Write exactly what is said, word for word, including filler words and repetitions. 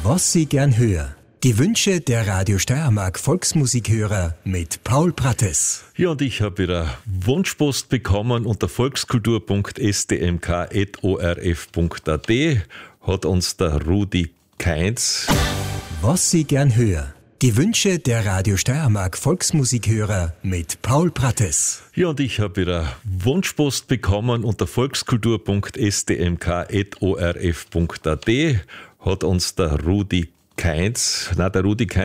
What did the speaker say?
Was Sie gern hören. Die Wünsche der Radio Steiermark Volksmusikhörer mit Paul Prattes. Ja, und ich habe wieder Wunschpost bekommen unter volkskultur punkt s t m k at o r f punkt a t hat uns der Rudi Kainz. Was Sie gern hören. Die Wünsche der Radio Steiermark Volksmusikhörer mit Paul Prattes. Ja, und ich habe wieder Wunschpost bekommen unter volkskultur punkt s t m k at o r f punkt a t hat uns der Rudi Kainz, na der Rudi Kainz